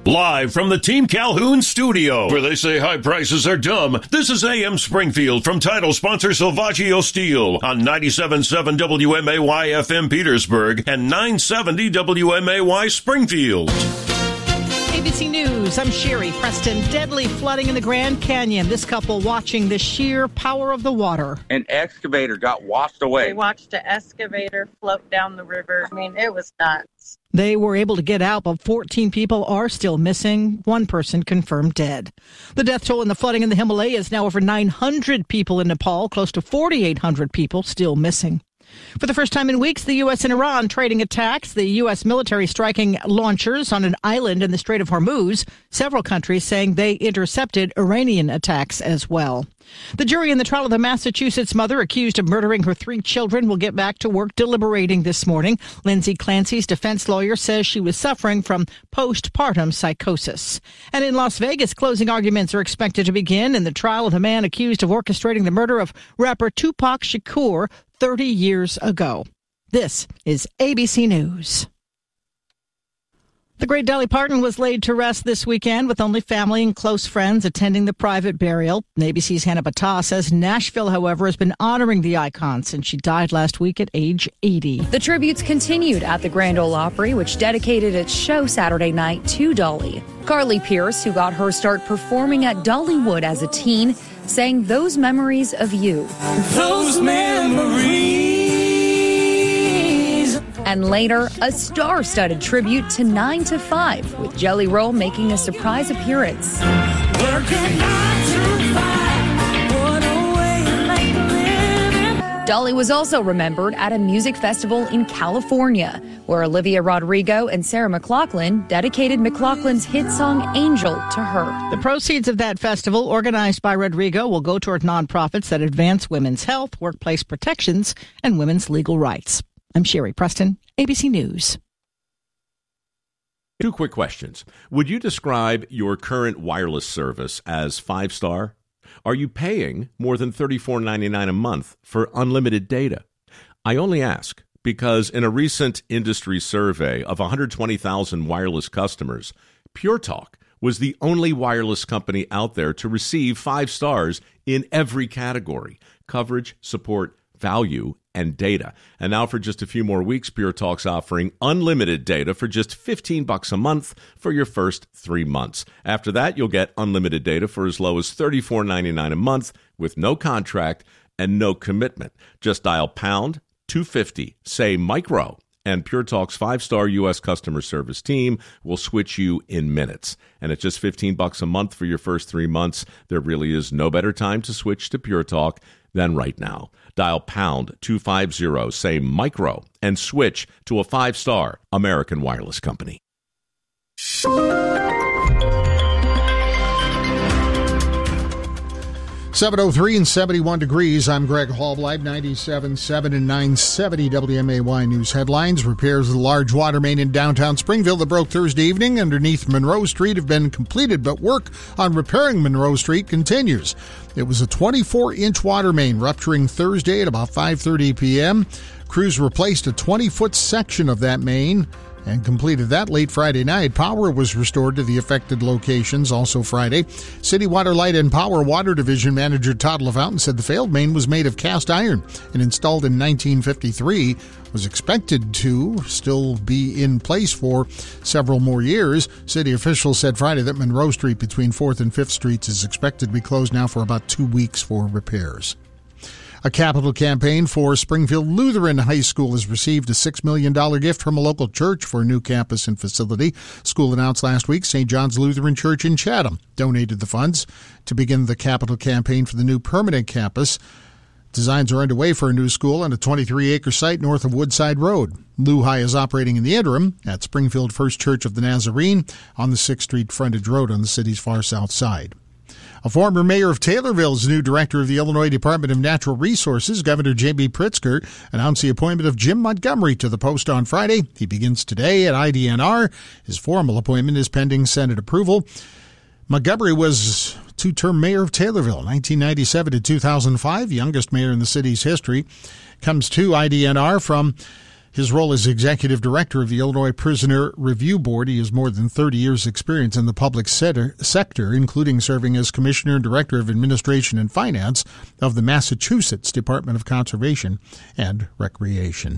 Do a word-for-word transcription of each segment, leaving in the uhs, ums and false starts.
Live from the Team Calhoun studio, where they say high prices are dumb, this is A M Springfield from title sponsor Silvaggio Steel on ninety-seven point seven W M A Y F M Petersburg and nine seventy W M A Y Springfield. A B C News, I'm Sherry Preston. Deadly flooding in the Grand Canyon. This couple watching the sheer power of the water. An excavator got washed away. We watched an excavator float down the river. I mean, it was nuts. They were able to get out, but fourteen people are still missing. One person confirmed dead. The death toll in the flooding in the Himalayas now over nine hundred people in Nepal, close to forty-eight hundred people still missing. For the first time in weeks, the U S and Iran trading attacks, the U S military striking launchers on an island in the Strait of Hormuz, several countries saying they intercepted Iranian attacks as well. The jury in the trial of the Massachusetts mother accused of murdering her three children will get back to work deliberating this morning. Lindsay Clancy's defense lawyer says she was suffering from postpartum psychosis. And in Las Vegas, closing arguments are expected to begin in the trial of the man accused of orchestrating the murder of rapper Tupac Shakur thirty years ago. This is A B C News. The great Dolly Parton was laid to rest this weekend with only family and close friends attending the private burial. A B C's Hannah Battah says Nashville, however, has been honoring the icon since she died last week at age eighty. The tributes continued at the Grand Ole Opry, which dedicated its show Saturday night to Dolly. Carly Pierce, who got her start performing at Dollywood as a teen, sang Those Memories of You. Those memories. And later, a star-studded tribute to nine to five, with Jelly Roll making a surprise appearance. Dolly was also remembered at a music festival in California, where Olivia Rodrigo and Sarah McLachlan dedicated McLachlan's hit song Angel to her. The proceeds of that festival, organized by Rodrigo, will go toward nonprofits that advance women's health, workplace protections, and women's legal rights. I'm Sherry Preston, A B C News. Two quick questions. Would you describe your current wireless service as five-star? Are you paying more than thirty-four ninety-nine a month for unlimited data? I only ask because in a recent industry survey of one hundred twenty thousand wireless customers, Pure Talk was the only wireless company out there to receive five stars in every category: coverage, support, value, and data. And now for just a few more weeks, Pure Talk's offering unlimited data for just fifteen bucks a month for your first three months. After that, you'll get unlimited data for as low as thirty-four ninety-nine a month with no contract and no commitment. Just dial pound two fifty, say micro, and Pure Talk's five-star U S customer service team will switch you in minutes. And at just fifteen bucks a month for your first three months, there really is no better time to switch to Pure Talk than right now. Dial pound two fifty, say micro, and switch to a five-star American wireless company. seven oh three and seventy-one degrees. I'm Greg Hallbleib, ninety-seven point seven and nine seventy W M A Y News headlines. Repairs of the large water main in downtown Springfield that broke Thursday evening underneath Monroe Street have been completed, but work on repairing Monroe Street continues. It was a twenty-four inch water main rupturing Thursday at about five thirty p.m. Crews replaced a twenty-foot section of that main and completed that late Friday night. Power was restored to the affected locations also Friday. City Water, Light and Power Water Division Manager Todd LaFountain said the failed main was made of cast iron and installed in nineteen fifty-three, was expected to still be in place for several more years. City officials said Friday that Monroe Street between fourth and fifth Streets is expected to be closed now for about two weeks for repairs. A capital campaign for Springfield Lutheran High School has received a six million dollars gift from a local church for a new campus and facility. School announced last week Saint John's Lutheran Church in Chatham donated the funds to begin the capital campaign for the new permanent campus. Designs are underway for a new school on a twenty-three acre site north of Woodside Road. Lu High is operating in the interim at Springfield First Church of the Nazarene on the sixth Street frontage road on the city's far south side. A former mayor of Taylorville is new director of the Illinois Department of Natural Resources. Governor J B Pritzker announced the appointment of Jim Montgomery to the post on Friday. He begins today at I D N R. His formal appointment is pending Senate approval. Montgomery was two-term mayor of Taylorville, nineteen ninety-seven to two thousand five, youngest mayor in the city's history. Comes to I D N R from His role as executive director of the Illinois Prisoner Review Board. He has more than thirty years' experience in the public sector, including serving as commissioner and director of administration and finance of the Massachusetts Department of Conservation and Recreation.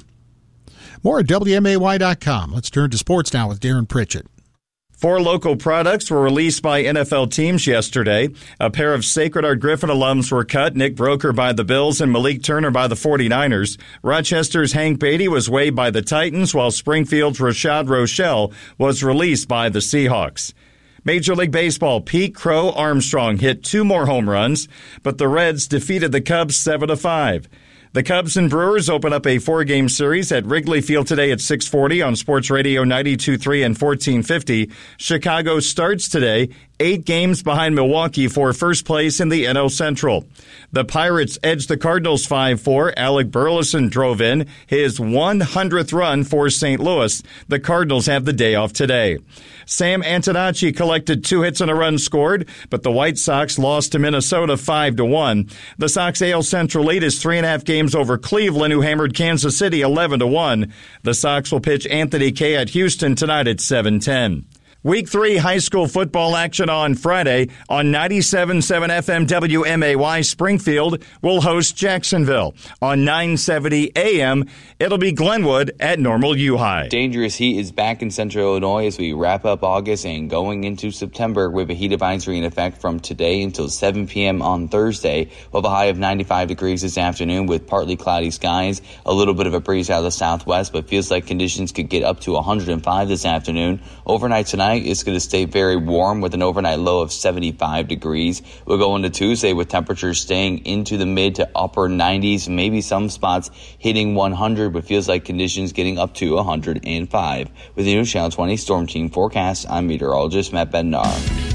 More at W M A Y dot com. Let's turn to sports now with Darren Pritchett. Four local products were released by N F L teams yesterday. A pair of Sacred Art Griffin alums were cut, Nick Broker by the Bills and Malik Turner by the forty-niners. Rochester's Hank Beatty was waived by the Titans, while Springfield's Rashad Rochelle was released by the Seahawks. Major League Baseball, Pete Crow Armstrong hit two more home runs, but the Reds defeated the Cubs seven to five. The Cubs and Brewers open up a four-game series at Wrigley Field today at six forty on Sports Radio ninety-two point three and fourteen fifty. Chicago starts today, eight games behind Milwaukee for first place in the N L Central. The Pirates edged the Cardinals five four. Alec Burleson drove in his one hundredth run for Saint Louis. The Cardinals have the day off today. Sam Antonacci collected two hits and a run scored, but the White Sox lost to Minnesota five to one. The Sox A L Central lead is three and a half games over Cleveland, who hammered Kansas City eleven to one. The Sox will pitch Anthony Kay at Houston tonight at seven ten. Week three high school football action on Friday on ninety-seven point seven F M W M A Y. Springfield will host Jacksonville. On nine seventy A M, it'll be Glenwood at Normal U-High. Dangerous heat is back in central Illinois as we wrap up August and going into September with a heat advisory in effect from today until seven p.m. on Thursday. We'll have a high of ninety-five degrees this afternoon with partly cloudy skies, a little bit of a breeze out of the southwest, but feels like conditions could get up to one hundred five this afternoon. Overnight tonight, it's going to stay very warm with an overnight low of seventy-five degrees. We'll go into Tuesday with temperatures staying into the mid to upper nineties, maybe some spots hitting one hundred, but feels like conditions getting up to one hundred five. With the News Channel twenty Storm Team forecast, I'm meteorologist Matt Bednar.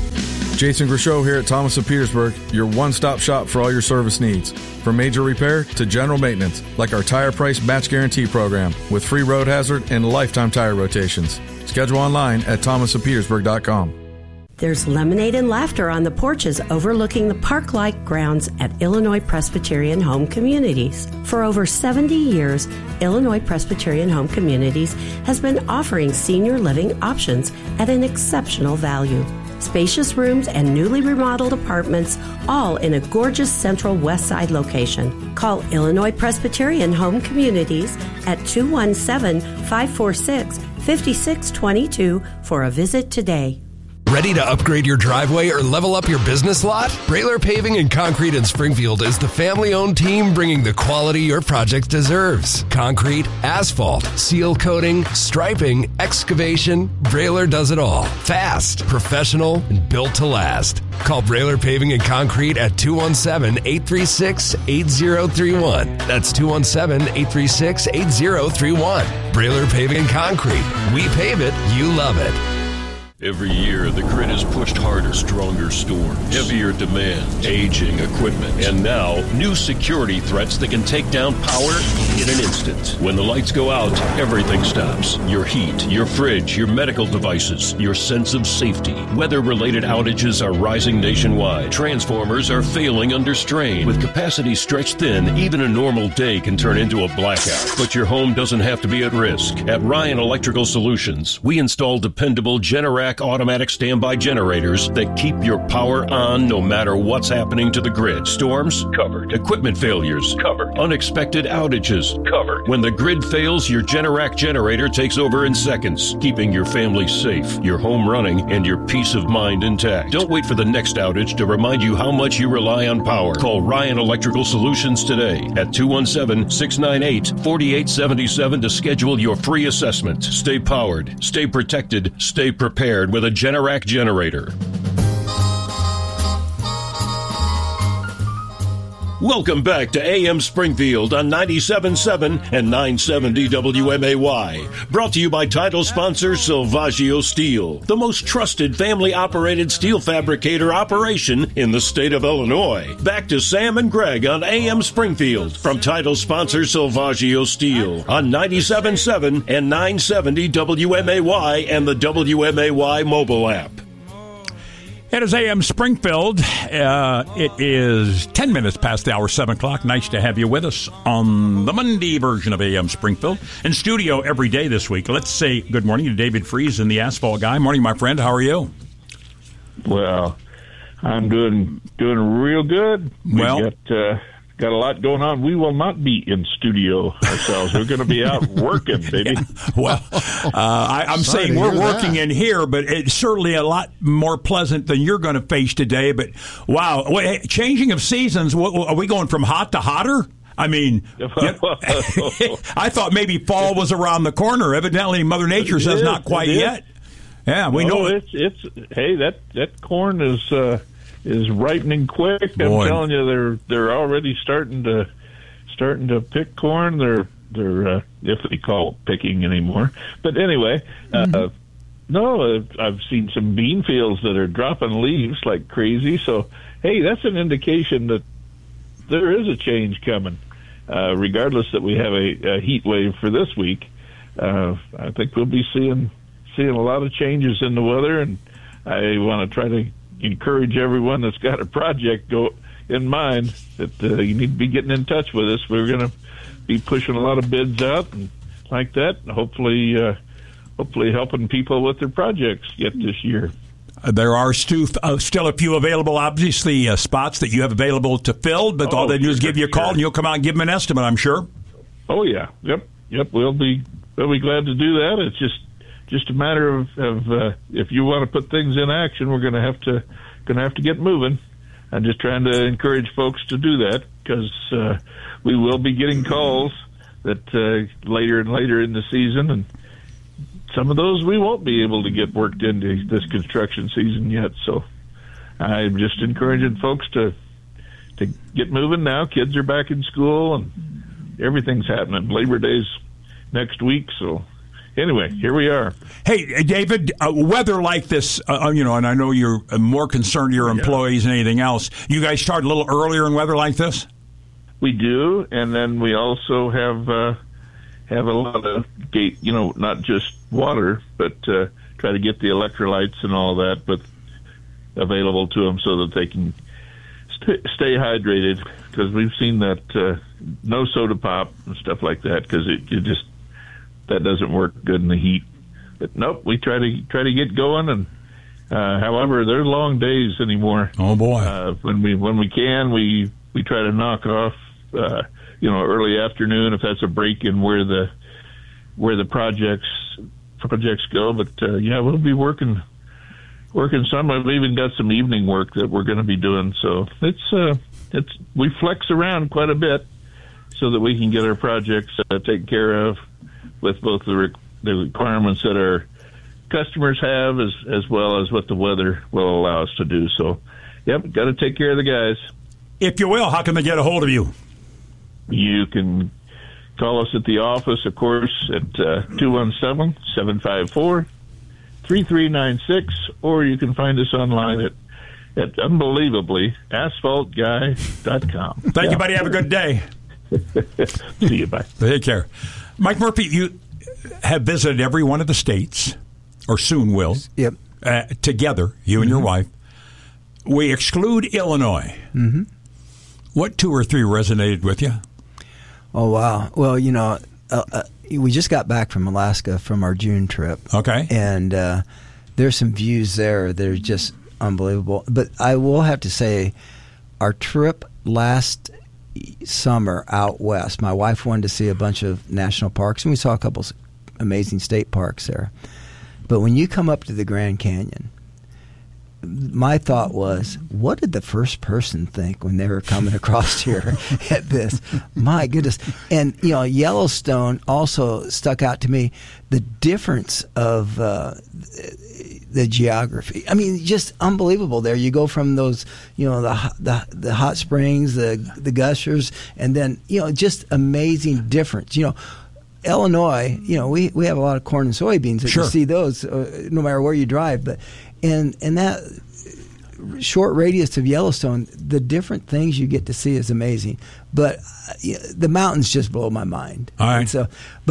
Jason Grishow here at Thomas of Petersburg, your one-stop shop for all your service needs. From major repair to general maintenance, like our Tire Price Match Guarantee program with free road hazard and lifetime tire rotations. Schedule online at thomas of petersburg dot com. There's lemonade and laughter on the porches overlooking the park-like grounds at Illinois Presbyterian Home Communities. For over seventy years, Illinois Presbyterian Home Communities has been offering senior living options at an exceptional value. Spacious rooms and newly remodeled apartments, all in a gorgeous central west side location. Call Illinois Presbyterian Home Communities at two one seven, five four six, five six two two for a visit today. Ready to upgrade your driveway or level up your business lot? Brailer Paving and Concrete in Springfield is the family-owned team bringing the quality your project deserves. Concrete, asphalt, seal coating, striping, excavation, Brailer does it all. Fast, professional, and built to last. Call Brailer Paving and Concrete at two one seven, eight three six, eight zero three one. That's two one seven, eight three six, eight zero three one. Brailer Paving and Concrete. We pave it, you love it. Every year, the grid is pushed harder, stronger storms, heavier demand, aging equipment, and now new security threats that can take down power in an instant. When the lights go out, everything stops. Your heat, your fridge, your medical devices, your sense of safety. Weather-related outages are rising nationwide. Transformers are failing under strain. With capacity stretched thin, even a normal day can turn into a blackout. But your home doesn't have to be at risk. At Ryan Electrical Solutions, we install dependable Generac automatic standby generators that keep your power on no matter what's happening to the grid. Storms? Covered. Equipment failures? Covered. Unexpected outages? Covered. When the grid fails, your Generac generator takes over in seconds, keeping your family safe, your home running, and your peace of mind intact. Don't wait for the next outage to remind you how much you rely on power. Call Ryan Electrical Solutions today at two one seven, six nine eight, four eight seven seven to schedule your free assessment. Stay powered, stay protected, stay prepared with a Generac generator. Welcome back to A M Springfield on ninety-seven point seven and nine seventy W M A Y. Brought to you by title sponsor Silvaggio Steel, the most trusted family-operated steel fabricator operation in the state of Illinois. Back to Sam and Greg on A M Springfield from title sponsor Silvaggio Steel on ninety-seven point seven and nine seventy W M A Y and the W M A Y mobile app. It is A M Springfield. Uh, it is ten minutes past the hour, seven o'clock. Nice to have you with us on the Monday version of A M Springfield. In studio every day this week. Let's say good morning to David Freeze and the Asphalt Guy. Morning, my friend. How are you? Well, I'm doing doing real good. We Well, got, uh, got a lot going on. We will not be in studio ourselves. We're going to be out working, baby. Well, uh, I, I'm Sorry saying to we're hear working that. in here, but it's certainly a lot more pleasant than you're going to face today. But wow, wait, changing of seasons. What, are we going from hot to hotter? I mean, you know, I thought maybe fall was around the corner. Evidently, Mother Nature It says is, not quite it is. yet. Yeah, we No, know it. it's it's hey that that corn is uh, is ripening quick. I'm Boy. telling you, they're they're already starting to starting to pick corn. They're they're uh, if they call it picking anymore. But anyway, Mm-hmm. uh, no, I've, I've seen some bean fields that are dropping leaves like crazy. So hey, that's an indication that there is a change coming. Uh, regardless that we have a, a heat wave for this week, uh, I think we'll be seeing seeing a lot of changes in the weather, and I want to try to encourage everyone that's got a project go in mind that uh, you need to be getting in touch with us. We're going to be pushing a lot of bids out and like that, and hopefully, uh, hopefully helping people with their projects yet this year. Uh, There are stu- uh, still a few available, obviously, uh, spots that you have available to fill, but all Oh, they do is sure, give you a call sure. and you'll come out and give them an estimate, I'm sure. Oh yeah, yep, yep. We'll be we'll be glad to do that. It's just just a matter of, of uh, if you want to put things in action, we're going to have to going to have to get moving. I'm just trying to encourage folks to do that because uh, we will be getting calls that uh, later and later in the season, and some of those we won't be able to get worked into this construction season yet. So I'm just encouraging folks to to get moving now. Kids are back in school and everything's happening. Labor Day's next week, so anyway, here we are. Hey, David, uh, weather like this, uh, you know, and I know you're uh, more concerned to your employees than anything else. You guys start a little earlier in weather like this? We do, and then we also have uh, have a lot of gate, you know, not just water, but uh, try to get the electrolytes and all that, but available to them so that they can st- stay hydrated. Because we've seen that uh, no soda pop and stuff like that, because it, it just that doesn't work good in the heat. But nope, we try to try to get going, and uh, however, they're long days anymore. Oh boy! Uh, when we when we can, we we try to knock off, uh, you know, early afternoon if that's a break in where the where the projects projects go. But uh, yeah, we'll be working working some. I've even got some evening work that we're going to be doing. So it's uh, it's we flex around quite a bit so that we can get our projects uh, taken care of with both the re- the requirements that our customers have as as well as what the weather will allow us to do. So, yep, got to take care of the guys. If you will, how can they get a hold of you? You can call us at the office, of course, at uh, two one seven, seven five four, three three nine six, or you can find us online at, at unbelievably, asphalt guy dot com. Thank you, buddy. Have a good day. See you. Bye. Take care. Mike Murphy, you have visited every one of the states, or soon will. Yep. Uh, together, you and Mm-hmm. your wife. We exclude Illinois. Mm-hmm. What two or three resonated with you? Oh, wow. Well, you know, uh, uh, we just got back from Alaska from our June trip. Okay. And uh, there's some views there that are just unbelievable. But I will have to say, our trip last summer out west, my wife wanted to see a bunch of national parks, and we saw a couple amazing state parks there. But when you come up to the Grand Canyon, my thought was, what did the first person think when they were coming across here at this? My goodness. And, you know, Yellowstone also stuck out to me, the difference of uh, the geography. I mean, just unbelievable there. You go from those, you know, the the, the hot springs, the the gushers, and then, you know, just amazing difference. You know, Illinois, you know, we, we have a lot of corn and soybeans. Sure. You see those uh, no matter where you drive. But in, in that short radius of Yellowstone, the different things you get to see is amazing. But uh, the mountains just blow my mind. All right. And so, but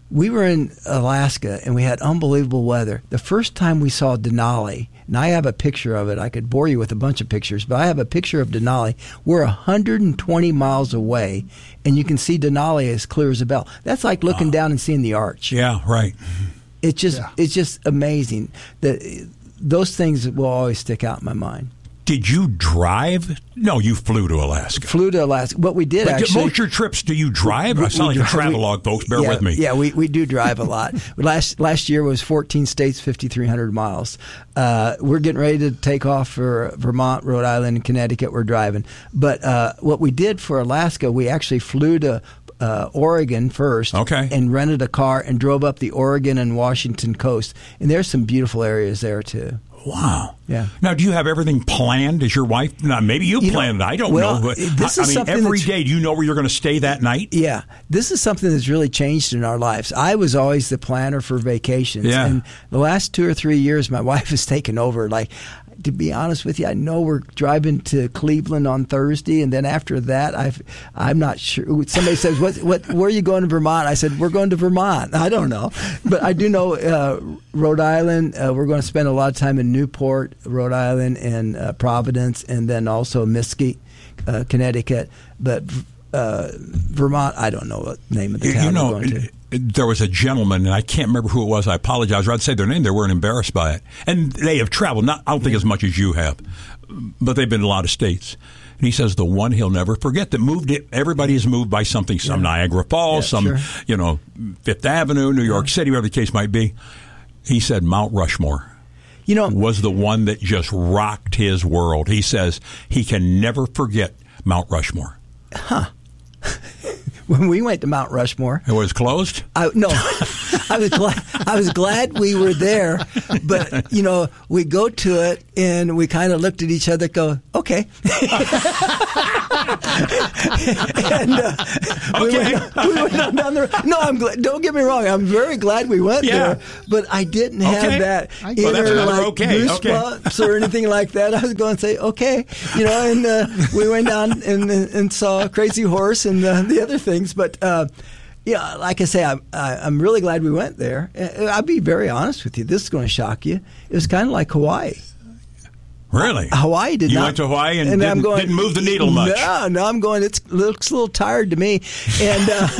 we were in Alaska and we had unbelievable weather. The first time we saw Denali, and I have a picture of it. I could bore you with a bunch of pictures, but I have a picture of Denali. We're one hundred twenty miles away, and you can see Denali as clear as a bell. That's like looking oh. down and seeing the arch. Yeah, right. It's just yeah. it's just amazing. That those things will always stick out in my mind. Did you drive? No, you flew to Alaska. Flew to Alaska. What we did but actually. Most of your trips, do you drive? I sound like a travelogue, folks. Bear yeah, with me. Yeah, we, we do drive a lot. last last year was fourteen states, fifty-three hundred miles. Uh, we're getting ready to take off for Vermont, Rhode Island, and Connecticut. We're driving. But uh, what we did for Alaska, we actually flew to Uh, Oregon first, okay. and rented a car and drove up the Oregon and Washington coast. And there's some beautiful areas there too. Wow. Yeah. Now, do you have everything planned? Is your wife? Now, maybe you, you planned know, it. I don't well, know. But this I, is I mean, something every day, do you know where you're going to stay that night? Yeah. This is something that's really changed in our lives. I was always the planner for vacations. Yeah. And the last two or three years, my wife has taken over. Like, to be honest with you, I know we're driving to Cleveland on Thursday, and then after that, I've, I'm not sure. Somebody says, "What? What? Where are you going to Vermont?" I said, "We're going to Vermont." I don't know, but I do know uh, Rhode Island. Uh, we're going to spend a lot of time in Newport, Rhode Island, and uh, Providence, and then also Mesquite, uh, Connecticut. But uh, Vermont, I don't know what name of the town you know, we're going to. There was a gentleman, and I can't remember who it was. I apologize. I'd say their name. They weren't embarrassed by it. And they have traveled, not I don't think as much as you have, but they've been in a lot of states. And he says the one he'll never forget that moved it. Everybody is moved by something, some yeah. Niagara Falls, yeah, some, sure. you know, Fifth Avenue, New York yeah. City, whatever the case might be. He said Mount Rushmore. You know, was the one that just rocked his world. He says he can never forget Mount Rushmore. Huh. When we went to Mount Rushmore, it was closed. I, no, I was glad. I was glad we were there, but you know, we go to it and we kind of looked at each other, go, okay. and uh, okay. we went, we went on down the road. No, I'm glad. Don't get me wrong. I'm very glad we went yeah. there, but I didn't have okay. that well, inner like okay. goosebumps okay. or anything like that. I was going to say, okay, you know, and uh, we went down and and saw Crazy Horse and uh, the other things. But, uh, yeah, like I say, I, I, I'm really glad we went there. I'll be very honest with you. This is going to shock you. It was kind of like Hawaii. Really? Hawaii did you not. You went to Hawaii and, and didn't, going, didn't move the needle much. No, no, I'm going, it looks a little tired to me. And uh,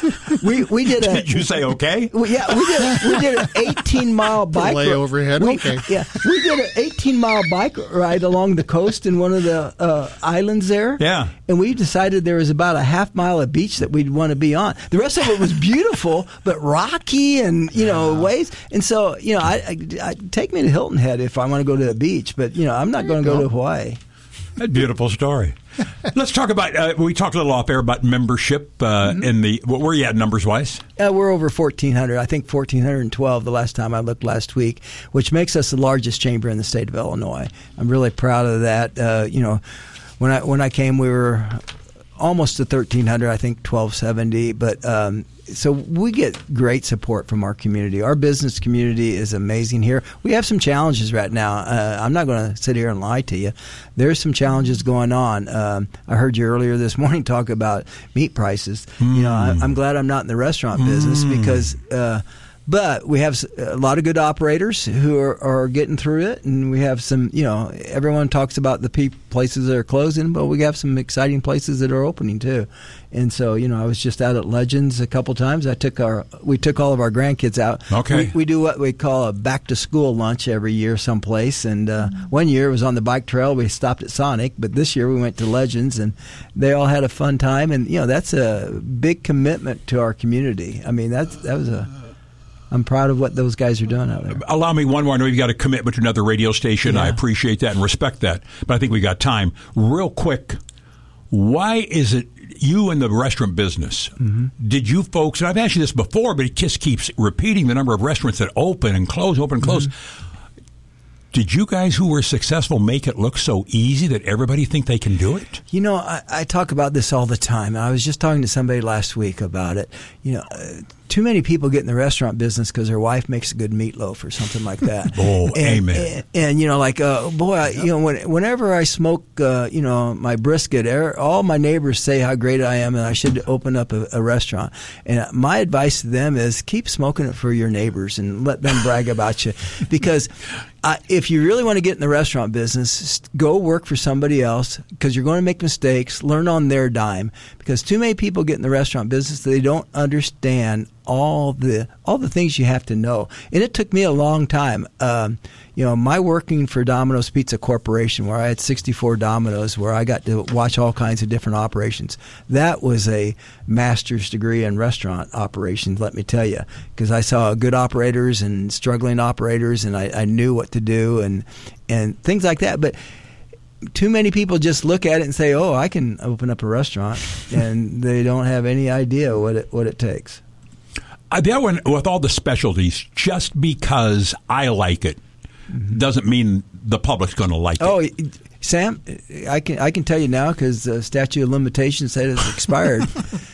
we we did a... Did you say okay? We, yeah, we did a, we did an eighteen-mile bike ride. Lay overhead, we, okay. Yeah, we did an eighteen-mile bike ride along the coast in one of the uh, islands there. Yeah. And we decided there was about a half mile of beach that we'd want to be on. The rest of it was beautiful, but rocky and, you know, yeah. waves. And so, you know, I, I, I take me to Hilton Head if I want to go to the beach, but, you know, I'm not going to go, go to Hawaii. A beautiful story. Let's talk about, uh, we talked a little off air about membership uh, mm-hmm. in the, what were you at numbers wise? Uh, we're over fourteen hundred. I think one thousand four hundred twelve the last time I looked last week, which makes us the largest chamber in the state of Illinois. I'm really proud of that. Uh, you know, when I when I came, we were almost to thirteen hundred, I think twelve seventy, but um, so we get great support from our community. Our business community is amazing here. We have some challenges right now. Uh, I'm not going to sit here and lie to you. There's some challenges going on. Um, I heard you earlier this morning talk about meat prices. Mm. You know, I, I'm glad I'm not in the restaurant business mm. because uh, but we have a lot of good operators who are, are getting through it, and we have some, you know, everyone talks about the pe- places that are closing, but we have some exciting places that are opening too. And so, you know, I was just out at Legends a couple times. I took our, we took all of our grandkids out. Okay. We, we do what we call a back to school lunch every year someplace. And uh, one year it was on the bike trail. We stopped at Sonic, but this year we went to Legends, and they all had a fun time. And you know, that's a big commitment to our community. I mean, that's that was a. I'm proud of what those guys are doing out there. Allow me one more. I know you've got a commitment to another radio station. Yeah. I appreciate that and respect that. But I think we got time. Real quick, why is it you in the restaurant business, mm-hmm. did you folks, and I've asked you this before, but it just keeps repeating the number of restaurants that open and close, open and close. Mm-hmm. Did you guys who were successful make it look so easy that everybody think they can do it? You know, I, I talk about this all the time. I was just talking to somebody last week about it. You know, uh, too many people get in the restaurant business because their wife makes a good meatloaf or something like that. Oh, and, amen. And, and you know, like, uh, boy, I, you know, when, whenever I smoke, uh, you know, my brisket, all my neighbors say how great I am and I should open up a, a restaurant. And my advice to them is keep smoking it for your neighbors and let them brag about you. Because uh, if you really want to get in the restaurant business, go work for somebody else because you're going to make mistakes. Learn on their dime. Because too many people get in the restaurant business, they don't understand all the all the things you have to know. And it took me a long time. Um, you know, my working for Domino's Pizza Corporation, where I had sixty-four Domino's, where I got to watch all kinds of different operations. That was a master's degree in restaurant operations, let me tell you, because I saw good operators and struggling operators, and I, I knew what to do and and things like that. But too many people just look at it and say, "Oh, I can open up a restaurant," and they don't have any idea what it what it takes. Uh, that one, with all the specialties, just because I like it mm-hmm. doesn't mean the public's going to like oh, it. Oh, Sam, I can I can tell you now because the statute of limitations said it's expired.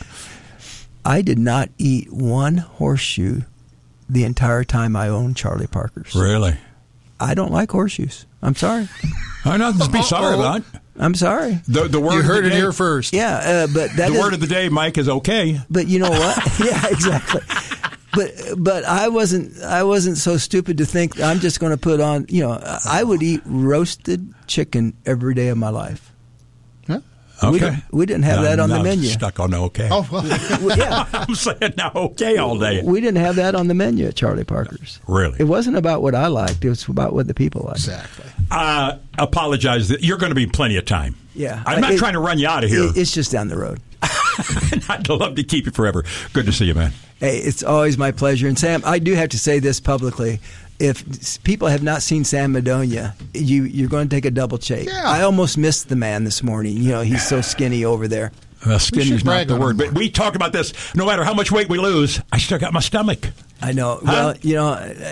I did not eat one horseshoe the entire time I owned Charlie Parker's. Really? I don't like horseshoes. I'm sorry. I know. Just be sorry about. I'm sorry. The, the word you heard of the it day, here first. Yeah, uh, but that the is, word of the day, Mike, is okay. But you know what? Yeah, exactly. But but I wasn't I wasn't so stupid to think I'm just going to put on. You know, I would eat roasted chicken every day of my life. Huh? Okay. We, didn't, we didn't have no, that on no, the menu. Stuck on okay. Oh, well. Yeah. I'm saying now okay all day. We didn't have that on the menu at Charlie Parker's. Really? It wasn't about what I liked. It was about what the people liked. Exactly. Uh, apologize. You're going to be plenty of time. Yeah. I'm not it, trying to run you out of here. It, it's just down the road. I'd love to keep you forever. Good to see you, man. Hey, it's always my pleasure. And Sam, I do have to say this publicly. If people have not seen Sam Madonia, you, you're going to take a double take. Yeah. I almost missed the man this morning. You know, he's so skinny over there. Uh, skinny is not the word. But we talk about this. No matter how much weight we lose, I still got my stomach. I know. Huh? Well, you know,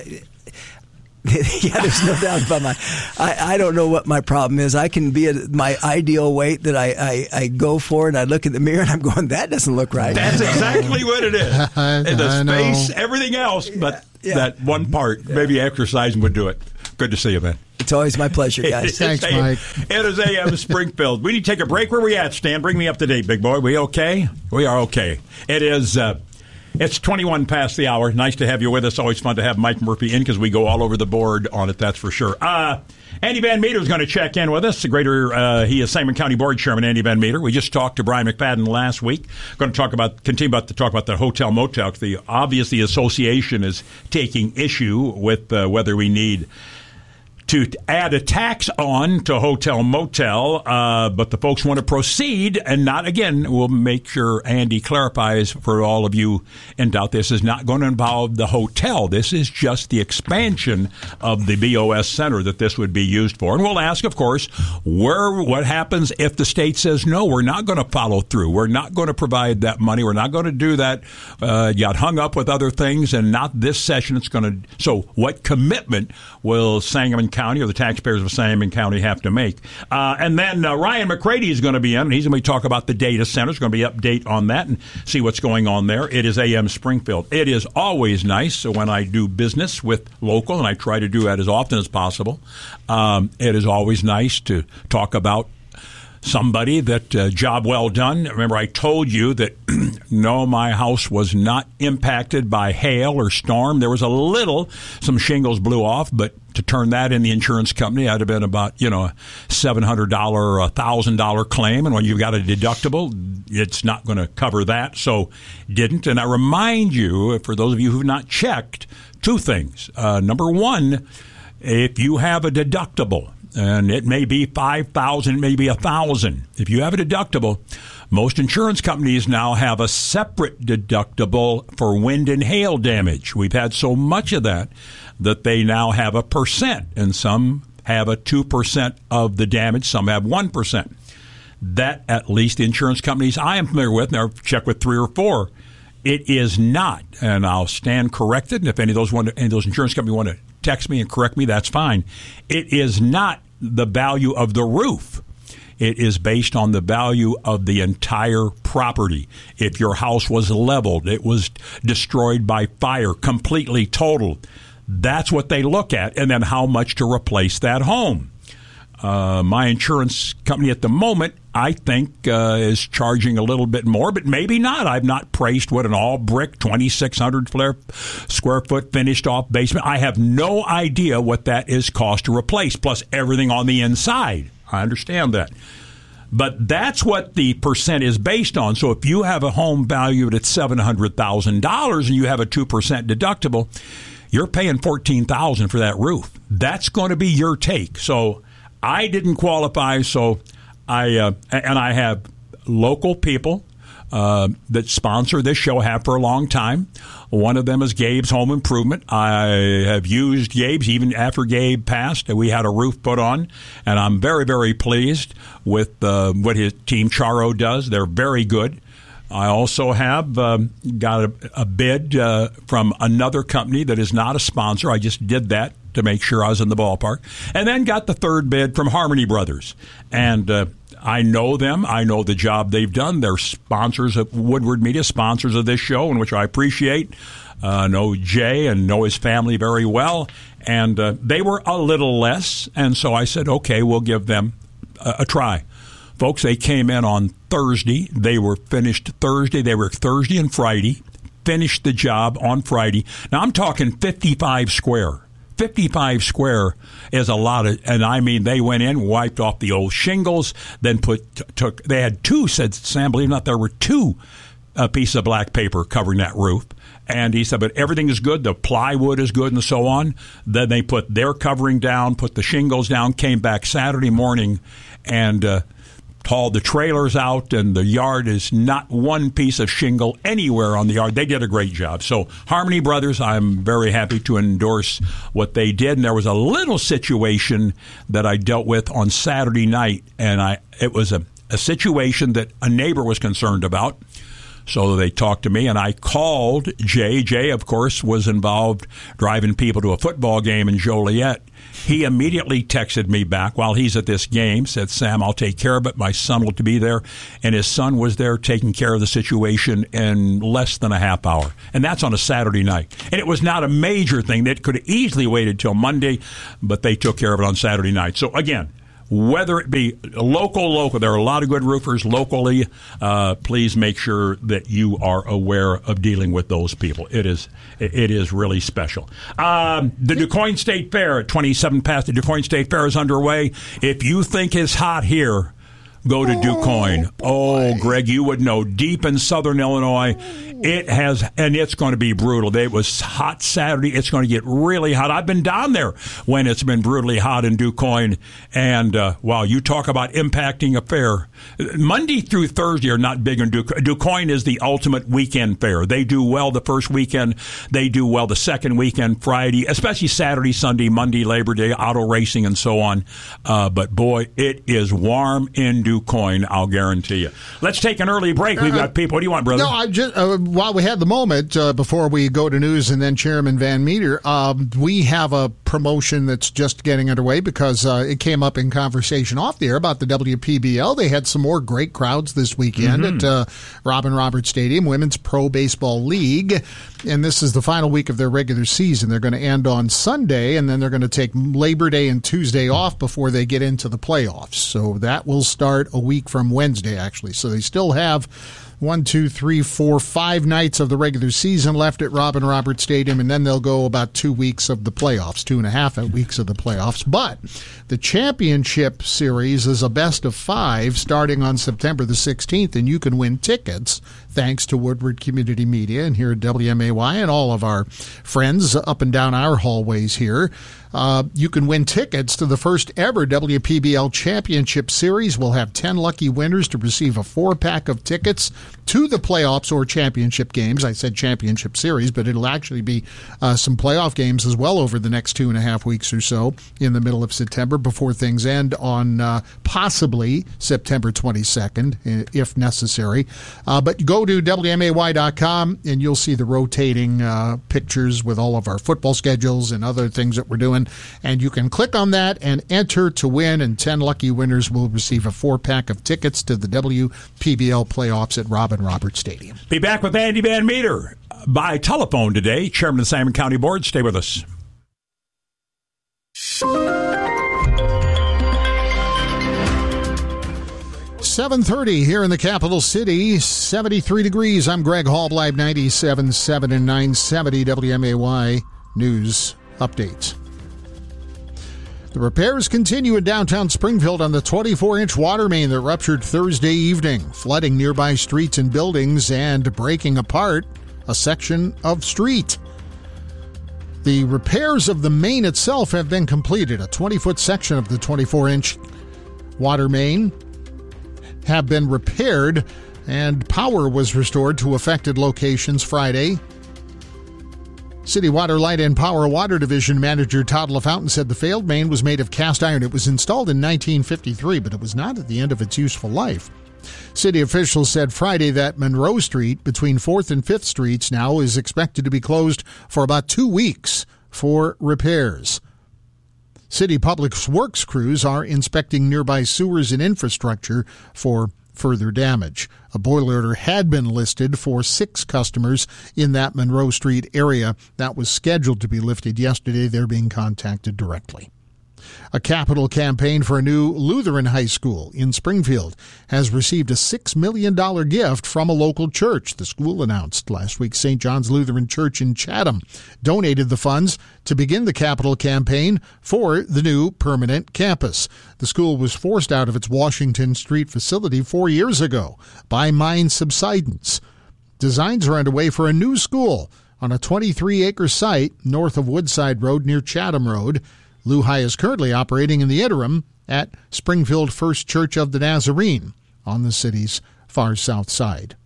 yeah, there's no doubt about my. I, I don't know what my problem is. I can be at my ideal weight that I, I, I go for, and I look in the mirror and I'm going, that doesn't look right. That's exactly what it is. And the I space, know. everything else, but Yeah. that one part, maybe exercising would do it. Good to see you, man. It's always my pleasure, guys. Thanks, A- Mike. It is A M Springfield. We need to take a break. Where we at, Stan? Bring me up to date, big boy. We okay? We are okay. It is. Uh, it's twenty-one past the hour. Nice to have you with us. Always fun to have Mike Murphy in because we go all over the board on it. That's for sure. Uh, Andy Van Meter is going to check in with us. The greater, uh, he is Sangamon County Board Chairman Andy Van Meter. We just talked to Brian McFadden last week. Going to talk about, continue about to talk about the hotel motel. The obviously association is taking issue with uh, whether we need to add a tax on to hotel motel, uh, but the folks want to proceed and not, again, we'll make sure Andy clarifies for all of you in doubt, this is not going to involve the hotel. This is just the expansion of the B O S Center that this would be used for. And we'll ask, of course, where what happens if the state says, no, we're not going to follow through. We're not going to provide that money. We're not going to do that. Uh, got hung up with other things, and not this session. It's going to. So what commitment will Sangamon County or the taxpayers of Sangamon County have to make? Uh, and then uh, Ryan McCready is going to be in, and he's going to talk about the data centers. Going to be update on that and see what's going on there. It is A M Springfield. It is always nice when I do business with local, and I try to do that as often as possible. Um, it is always nice to talk about somebody that uh, job well done. Remember, I told you that no, my house was not impacted by hail or storm. There was a little, some shingles blew off, but to turn that in the insurance company, I'd have been about, you know, a seven hundred dollars or a one thousand dollars claim. And when you've got a deductible, it's not going to cover that. So didn't. And I remind you, for those of you who've not checked, two things. Uh, number one, if you have a deductible, and it may be five thousand dollars, it may be one thousand dollars. If you have a deductible, most insurance companies now have a separate deductible for wind and hail damage. We've had so much of that that they now have a percent, and some have a two percent of the damage, some have one percent. That, at least the insurance companies I am familiar with, and I've checked with three or four, it is not, and I'll stand corrected, and if any of those, want to, any of those insurance companies want to text me and correct me, that's fine. It is not the value of the roof. It is based on the value of the entire property. If your house was leveled, it was destroyed by fire, completely total, that's what they look at, and then how much to replace that home. Uh, my insurance company at the moment, I think, uh, is charging a little bit more, but maybe not. I've not priced what an all-brick, twenty-six hundred square foot finished-off basement. I have no idea what that is cost to replace, plus everything on the inside. I understand that. But that's what the percent is based on. So if you have a home valued at seven hundred thousand dollars and you have a two percent deductible, you're paying fourteen thousand dollars for that roof. That's going to be your take. So I didn't qualify, so I uh, and I have local people uh, that sponsor this show, have for a long time. One of them is Gabe's Home Improvement. I have used Gabe's even after Gabe passed. We had a roof put on, and I'm very, very pleased with uh, what his team Charo does. They're very good. I also have um, got a, a bid uh, from another company that is not a sponsor. I just did that to make sure I was in the ballpark. And then got the third bid from Harmony Brothers. And uh, I know them. I know the job they've done. They're sponsors of Woodward Media, sponsors of this show, in which I appreciate. I uh, know Jay and know his family very well. And uh, they were a little less. And so I said, okay, we'll give them a, a try. Folks, they came in on Thursday. They were finished Thursday. They were Thursday and Friday. Finished the job on Friday. Now, I'm talking fifty-five square. fifty-five square is a lot of, and I mean, they went in, wiped off the old shingles, then put, t- took, they had two, said Sam, believe it or not, there were two uh, pieces of black paper covering that roof. And he said, but everything is good, the plywood is good, and so on. Then they put their covering down, put the shingles down, came back Saturday morning, and uh, hauled the trailers out, and the yard is not one piece of shingle anywhere on the yard. They did a great job. So Harmony Brothers, I'm very happy to endorse what they did. And there was a little situation that I dealt with on Saturday night, and I it was a, a situation that a neighbor was concerned about. So they talked to me, and I called Jay. Jay, of course, was involved driving people to a football game in Joliet. He immediately texted me back while he's at this game, said, Sam, I'll take care of it. My son will be there. And his son was there taking care of the situation in less than a half hour. And that's on a Saturday night. And it was not a major thing. That could have easily waited till Monday, but they took care of it on Saturday night. So, again, whether it be local, local, there are a lot of good roofers locally. Uh, please make sure that you are aware of dealing with those people. It is it is really special. Um, the DuQuoin State Fair at twenty-seven past the DuQuoin State Fair is underway. If you think it's hot here, go to DuQuoin. Oh, Greg, you would know. Deep in southern Illinois, it has, and it's going to be brutal. It was hot Saturday. It's going to get really hot. I've been down there when it's been brutally hot in DuQuoin. And, uh, wow, you talk about impacting a fair. Monday through Thursday are not big in DuQuoin. DuQuoin is the ultimate weekend fair. They do well the first weekend. They do well the second weekend, Friday, especially Saturday, Sunday, Monday, Labor Day, auto racing, and so on. Uh, but, boy, it is warm in DuQuoin, I'll guarantee you. Let's take an early break. We've got people. What do you want, brother? No, I just, uh, while we had the moment, uh, before we go to news and then Chairman Van Meter, um, we have a promotion that's just getting underway because uh, it came up in conversation off the air about the W P B L. They had some more great crowds this weekend mm-hmm. at uh, Robin Roberts Stadium, Women's Pro Baseball League. And this is the final week of their regular season. They're going to end on Sunday, and then they're going to take Labor Day and Tuesday off before they get into the playoffs. So that will start a week from Wednesday, actually. So they still have one, two, three, four, five nights of the regular season left at Robin Roberts Stadium, and then they'll go about two weeks of the playoffs, two and a half weeks of the playoffs. But the championship series is a best of five starting on September the sixteenth, and you can win tickets thanks to Woodward Community Media and here at W M A Y and all of our friends up and down our hallways here. Uh, you can win tickets to the first ever W P B L Championship Series. We'll have ten lucky winners to receive a four-pack of tickets to the playoffs or championship games. I said championship series, but it'll actually be uh, some playoff games as well over the next two and a half weeks or so in the middle of September before things end on uh, possibly September twenty-second, if necessary. Uh, but go go to W M A Y dot com, and you'll see the rotating uh, pictures with all of our football schedules and other things that we're doing. And you can click on that and enter to win, and ten lucky winners will receive a four-pack of tickets to the W P B L playoffs at Robin Roberts Stadium. Be back with Andy Van Meter by telephone today. Chairman of the Sangamon County Board. Stay with us. seven thirty here in the capital city, seventy-three degrees. I'm Greg Hallbleib, ninety-seven point seven and nine seventy W M A Y News Updates. The repairs continue in downtown Springfield on the twenty-four inch water main that ruptured Thursday evening, flooding nearby streets and buildings and breaking apart a section of street. The repairs of the main itself have been completed. A twenty foot section of the twenty-four inch water main have been repaired, and power was restored to affected locations Friday. City Water, Light and Power Water Division Manager Todd LaFountain said the failed main was made of cast iron. It was installed in nineteen fifty-three, but it was not at the end of its useful life. City officials said Friday that Monroe Street between fourth and fifth Streets now is expected to be closed for about two weeks for repairs. City Public Works crews are inspecting nearby sewers and infrastructure for further damage. A boiler order had been listed for six customers in that Monroe Street area. That was scheduled to be lifted yesterday. They're being contacted directly. A capital campaign for a new Lutheran high school in Springfield has received a six million dollars gift from a local church. The school announced last week Saint John's Lutheran Church in Chatham donated the funds to begin the capital campaign for the new permanent campus. The school was forced out of its Washington Street facility four years ago by mine subsidence. Designs are underway for a new school on a twenty-three acre site north of Woodside Road near Chatham Road. LuHi is currently operating in the interim at Springfield First Church of the Nazarene on the city's far south side.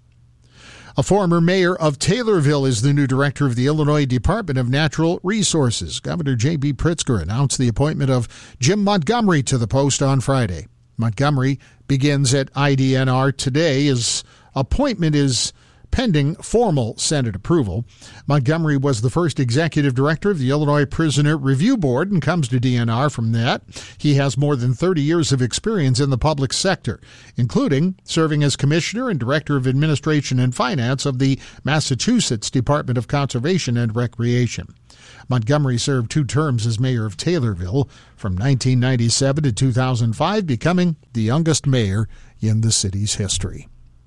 A former mayor of Taylorville is the new director of the Illinois Department of Natural Resources. Governor J B. Pritzker announced the appointment of Jim Montgomery to the post on Friday. Montgomery begins at I D N R today. His appointment is pending formal Senate approval. Montgomery was the first executive director of the Illinois Prisoner Review Board and comes to D N R from that. He has more than thirty years of experience in the public sector, including serving as commissioner and director of administration and finance of the Massachusetts Department of Conservation and Recreation. Montgomery served two terms as mayor of Taylorville from nineteen ninety-seven to two thousand five, becoming the youngest mayor in the city's history.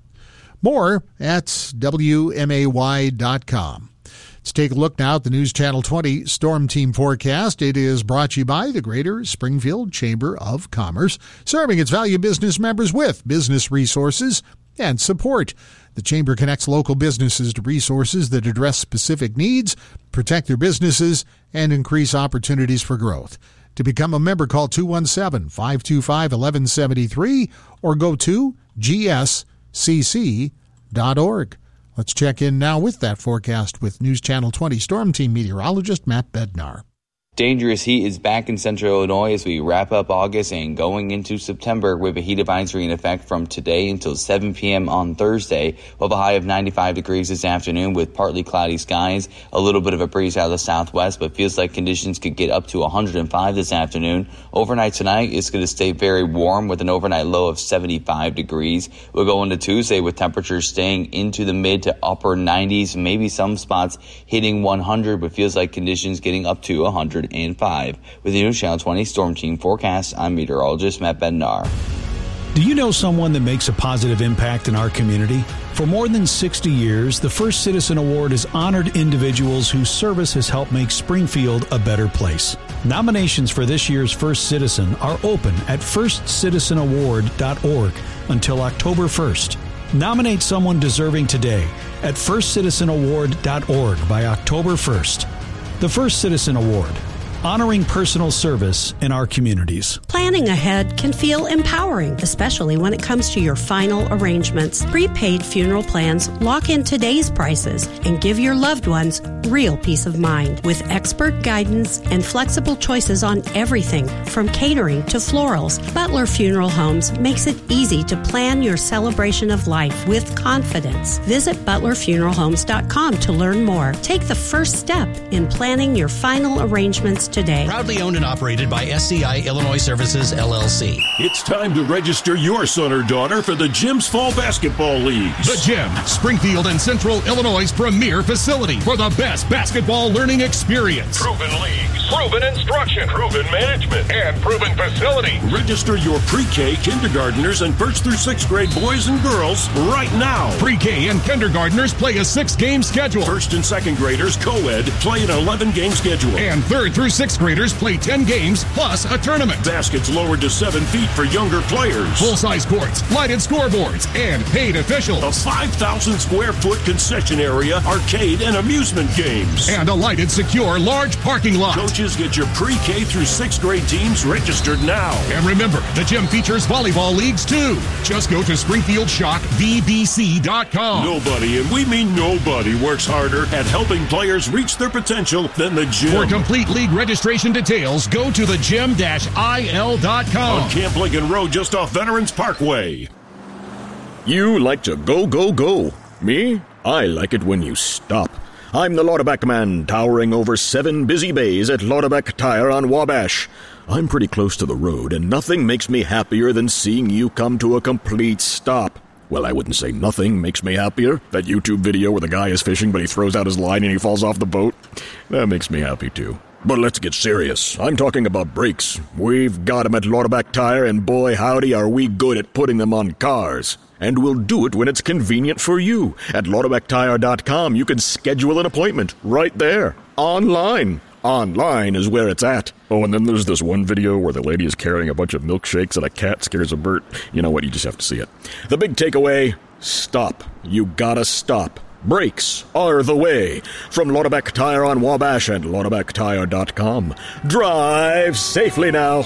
More at W M A Y dot com. Let's take a look now at the News Channel twenty Storm Team forecast. It is brought to you by the Greater Springfield Chamber of Commerce, serving its valued business members with business resources and support. The Chamber connects local businesses to resources that address specific needs, protect their businesses, and increase opportunities for growth. To become a member, call two one seven, five two five, one one seven three or go to G S C C dot org. Let's check in now with that forecast with News Channel twenty Storm Team meteorologist Matt Bednar. Dangerous heat is back in central Illinois as we wrap up August and going into September with a heat advisory in effect from today until seven p.m. on Thursday. We'll have a high of ninety-five degrees this afternoon with partly cloudy skies, a little bit of a breeze out of the southwest, but feels like conditions could get up to one hundred five this afternoon. Overnight tonight, it's going to stay very warm with an overnight low of seventy-five degrees. We'll go into Tuesday with temperatures staying into the mid to upper nineties, maybe some spots hitting one hundred, but feels like conditions getting up to one hundred five. With the News Channel twenty Storm Team forecast, I'm meteorologist Matt Bednar. Do you know someone that makes a positive impact in our community? For more than sixty years, the First Citizen Award has honored individuals whose service has helped make Springfield a better place. Nominations for this year's First Citizen are open at first citizen award dot org until October first. Nominate someone deserving today at first citizen award dot org by October first. The First Citizen Award. honoring personal service in our communities. Planning ahead can feel empowering, especially when it comes to your final arrangements. Prepaid funeral plans lock in today's prices and give your loved ones real peace of mind. With expert guidance and flexible choices on everything from catering to florals, Butler Funeral Homes makes it easy to plan your celebration of life with confidence. Visit butler funeral homes dot com to learn more. Take the first step in planning your final arrangements today. Proudly owned and operated by S C I Illinois Services, L L C. It's time to register your son or daughter for the Gym's Fall Basketball Leagues. The Gym, Springfield and Central Illinois' premier facility for the best basketball learning experience. Proven leagues, proven instruction, proven management, and proven facility. Register your pre-K, kindergartners, and first through sixth grade boys and girls right now. Pre-K and kindergartners play a six-game schedule. First and second graders, co-ed, play an eleven-game schedule. And third through sixth graders play ten games plus a tournament. Baskets lowered to seven feet for younger players. Full-size courts, lighted scoreboards, and paid officials. A five thousand square foot concession area, arcade, and amusement games. And a lighted, secure, large parking lot. Coaches, get your pre-K through sixth grade teams registered now. And remember, the gym features volleyball leagues too. Just go to springfield shock v b c dot com. Nobody, and we mean nobody, works harder at helping players reach their potential than the gym. For complete league registration details, go to the gym dash i l dot com. On Camp Lincoln Road, just off Veterans Parkway. You like to go, go, go. Me? I like it when you stop. I'm the Lauterback Man, towering over seven busy bays at Lauterback Tire on Wabash. I'm pretty close to the road, and nothing makes me happier than seeing you come to a complete stop. Well, I wouldn't say nothing makes me happier. That YouTube video where the guy is fishing, but he throws out his line and he falls off the boat. That makes me happy, too. But let's get serious. I'm talking about brakes. We've got them at Lauterback Tire, and boy, howdy, are we good at putting them on cars. And we'll do it when it's convenient for you. At Lauterback Tire dot com, you can schedule an appointment right there, online. Online is where it's at. Oh, and then there's this one video where the lady is carrying a bunch of milkshakes and a cat scares a bird. You know what? You just have to see it. The big takeaway, stop. You gotta stop. Brakes are the way. From Lauterback Tire on Wabash and Lauterback Tire dot com. Drive safely now.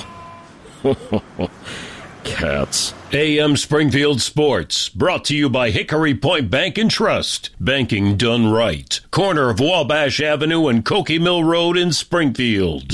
Cats. A M Springfield Sports, brought to you by Hickory Point Bank and Trust. Banking done right. Corner of Wabash Avenue and Cokie Mill Road in Springfield.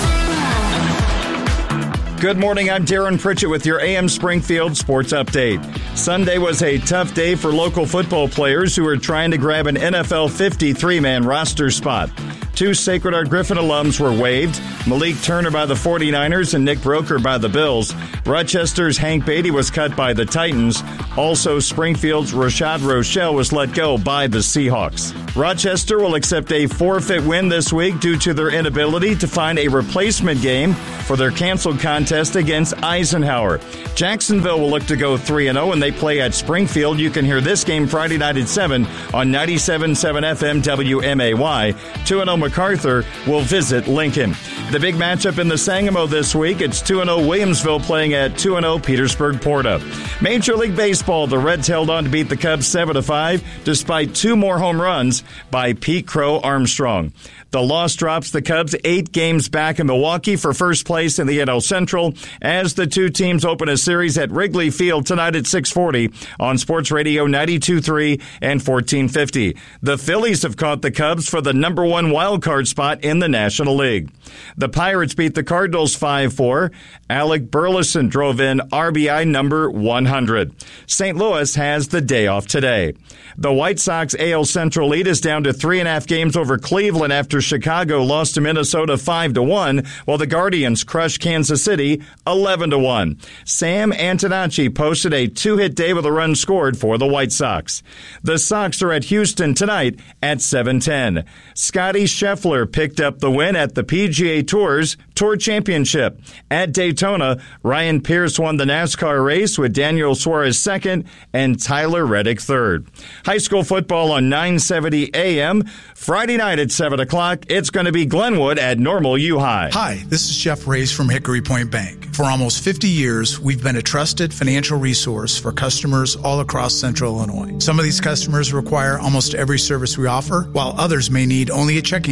Good morning, I'm Darren Pritchett with your A M Springfield Sports Update. Sunday was a tough day for local football players who were trying to grab an N F L fifty-three man roster spot. Two Sacred Heart Griffin alums were waived, Malik Turner by the forty-niners and Nick Broker by the Bills. Rochester's Hank Beatty was cut by the Titans. Also, Springfield's Rashad Rochelle was let go by the Seahawks. Rochester will accept a forfeit win this week due to their inability to find a replacement game for their canceled contest against Eisenhower. Jacksonville will look to go three and oh, and they play at Springfield. You can hear this game Friday night at seven on ninety-seven point seven F M W M A Y. two and oh MacArthur will visit Lincoln. The big matchup in the Sangamo this week, it's two and oh Williamsville playing at two and oh Petersburg Porta. Major League Baseball, the Reds held on to beat the Cubs seven to five despite two more home runs by Pete Crow Armstrong. The loss drops the Cubs eight games back in Milwaukee for first place in the N L Central as the two teams open a series at Wrigley Field tonight at six forty on Sports Radio ninety-two point three and fourteen fifty. The Phillies have caught the Cubs for the number one wild card spot in the National League. The Pirates beat the Cardinals five four. Alec Burleson drove in R B I number one hundred. Saint Louis has the day off today. The White Sox A L Central lead is down to three and a half games over Cleveland after Chicago lost to Minnesota five to one, while the Guardians crushed Kansas City eleven to one. Sam Antonacci posted a two-hit day with a run scored for the White Sox. The Sox are at Houston tonight at seven ten. Scotty Scheffler picked up the win at the P G A Tour's Tour Championship. At Daytona, Ryan Pierce won the NASCAR race with Daniel Suarez second and Tyler Reddick third. High school football on nine seventy A M. Friday night at seven o'clock, it's going to be Glenwood at Normal U High. Hi, this is Jeff Reyes from Hickory Point Bank. For almost fifty years, we've been a trusted financial resource for customers all across Central Illinois. Some of these customers require almost every service we offer, while others may need only a checking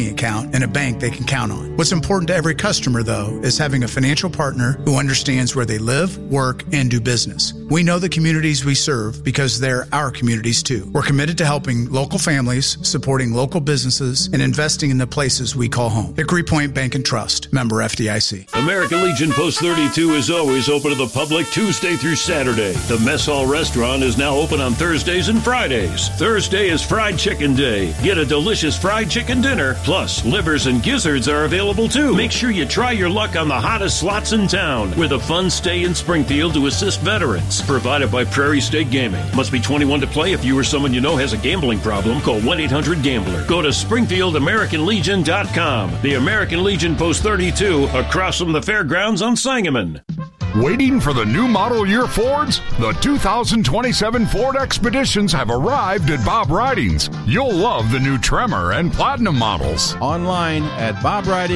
checking account in a bank they can count on. What's important to every customer, though, is having a financial partner who understands where they live, work, and do business. We know the communities we serve because they're our communities, too. We're committed to helping local families, supporting local businesses, and investing in the places we call home. Hickory Point Bank and Trust, member F D I C. American Legion Post thirty-two is always open to the public Tuesday through Saturday. The Mess Hall Restaurant is now open on Thursdays and Fridays. Thursday is Fried Chicken Day. Get a delicious fried chicken dinner. Plus, livers and gizzards are available too. Make sure you try your luck on the hottest slots in town with a fun stay in Springfield to assist veterans. Provided by Prairie State Gaming. Must be twenty-one to play. If you or someone you know has a gambling problem, call one eight hundred gambler. Go to Springfield American Legion dot com. The American Legion Post thirty-two across from the fairgrounds on Sangamon. Waiting for the new model year Fords? The two thousand twenty-seven Ford Expeditions have arrived at Bob Ridings. You'll love the new Tremor and Platinum models. Online at Bob Ridings.